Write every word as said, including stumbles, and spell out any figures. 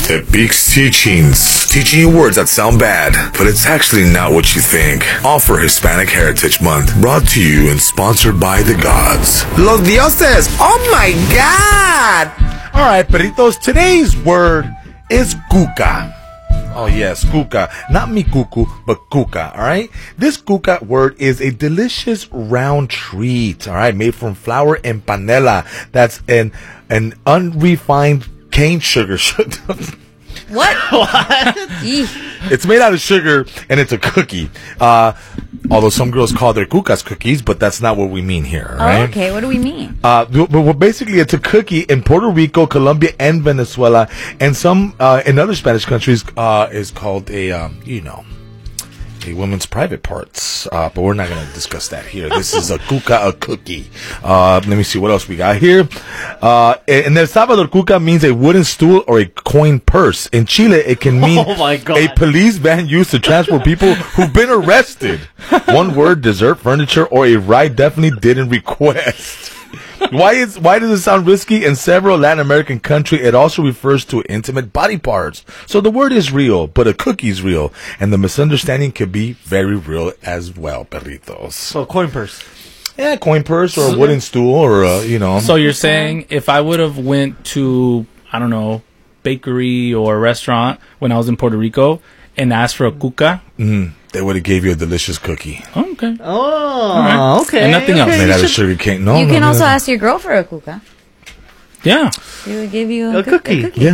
Epic's Teachings. Teaching you words that sound bad, but it's actually not what you think. All for Hispanic Heritage Month. Brought to you and sponsored by the gods. Los dioses. Oh my God. All right, perritos, today's word is cuca. Oh, yes, cuca. Not mi cucu, but cuca, all right? This cuca word is a delicious round treat, all right, made from flour and panela. That's an, an unrefined cane sugar. What? What? It's made out of sugar, and it's a cookie. Uh, although some girls call their cucas cookies, but that's not what we mean here, right? Oh, okay. What do we mean? Uh, but well, basically, it's a cookie in Puerto Rico, Colombia, and Venezuela, and some uh, in other Spanish countries uh, is called a, um, you know, a woman's private parts. Uh, but we're not going to discuss that here. This is a cuca, a cookie. Uh, let me see what else we got here. Uh, in El Salvador, cuca means a wooden stool or a coin purse. In Chile, it can mean oh my God. a police van used to transport people who've been arrested. One word, dessert, furniture, or a ride definitely didn't request. Why is why does it sound risky? In several Latin American countries, it also refers to intimate body parts. So the word is real, but a cookie's real, and the misunderstanding can be very real as well, perritos. So coin purse. Yeah, coin purse or a wooden stool or a, you know. So you're saying if I would have went to, I don't know, bakery or restaurant when I was in Puerto Rico and asked for a cuca, mm, they would have gave you a delicious cookie. Oh, okay. Oh, right. okay. And nothing else. okay. Made out of sugar cane. No, you no, can no, also no. ask your girl for a cuca. Yeah. She would give you a, A coo- cookie. a cookie. Yeah.